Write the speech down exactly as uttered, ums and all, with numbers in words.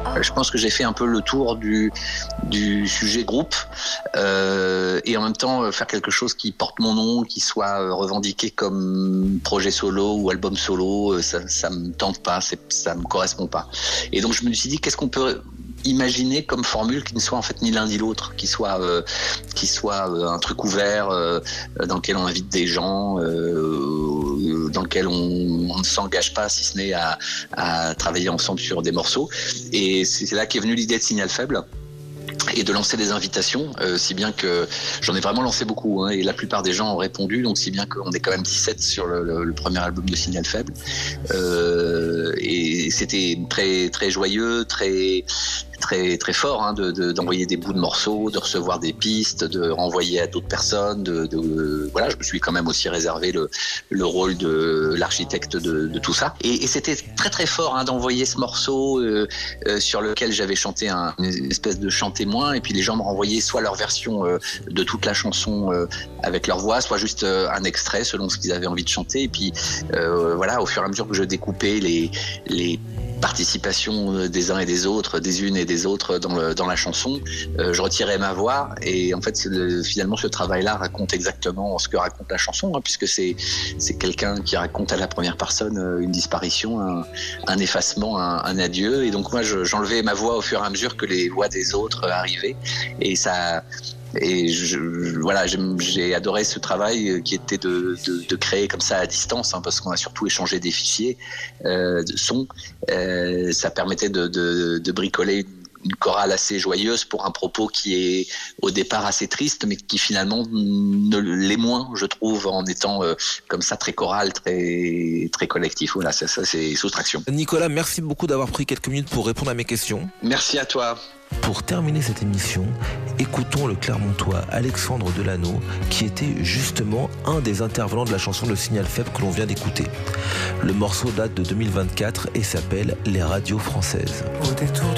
Je pense que j'ai fait un peu le tour du, du sujet groupe euh, et en même temps faire quelque chose qui porte mon nom, qui soit revendiqué comme projet solo ou album solo, ça, ça me tente pas, c'est, ça me correspond pas. Et donc je me suis dit, qu'est-ce qu'on peut imaginer comme formule qui ne soit en fait ni l'un ni l'autre, qui soit euh, qui soit euh, un truc ouvert euh, dans lequel on invite des gens, euh, dans lequel on, on ne s'engage pas si ce n'est à, à travailler ensemble sur des morceaux. Et c'est là qu'est venue l'idée de Signal Faible et de lancer des invitations, euh, si bien que j'en ai vraiment lancé beaucoup, hein, et la plupart des gens ont répondu, donc si bien qu'on est quand même dix-sept sur le, le, le premier album de Signal Faible, euh, et c'était très très joyeux, très très très fort, hein, de, de, d'envoyer des bouts de morceaux, de recevoir des pistes, de renvoyer à d'autres personnes, de, de voilà, je me suis quand même aussi réservé le, le rôle de l'architecte de, de tout ça, et, et c'était très très fort, hein, d'envoyer ce morceau euh, euh, sur lequel j'avais chanté un, une espèce de chant témoin, et puis les gens me renvoyaient soit leur version euh, de toute la chanson euh, avec leur voix, soit juste euh, un extrait selon ce qu'ils avaient envie de chanter, et puis euh, voilà, au fur et à mesure que je découpais les les participation des uns et des autres, des unes et des autres dans, le, dans la chanson, euh, je retirais ma voix, et en fait le, finalement ce travail-là raconte exactement ce que raconte la chanson, hein, puisque c'est, c'est quelqu'un qui raconte à la première personne euh, une disparition, un, un effacement, un, un adieu, et donc moi je, j'enlevais ma voix au fur et à mesure que les voix des autres arrivaient, et ça... Et je, voilà, j'ai adoré ce travail qui était de, de, de créer comme ça à distance, hein, parce qu'on a surtout échangé des fichiers euh, de son. Euh, ça permettait de, de, de bricoler une chorale assez joyeuse pour un propos qui est au départ assez triste, mais qui finalement ne l'est moins, je trouve, en étant euh, comme ça très choral, très très collectif. Voilà, ça, ça c'est Soustraction. Nicolas, merci beaucoup d'avoir pris quelques minutes pour répondre à mes questions. Merci à toi. Pour terminer cette émission, écoutons le Clermontois Alexandre Delano, qui était justement un des intervenants de la chanson de Signal Faible que l'on vient d'écouter. Le morceau date de deux mille vingt-quatre et s'appelle Les radios françaises. Au détour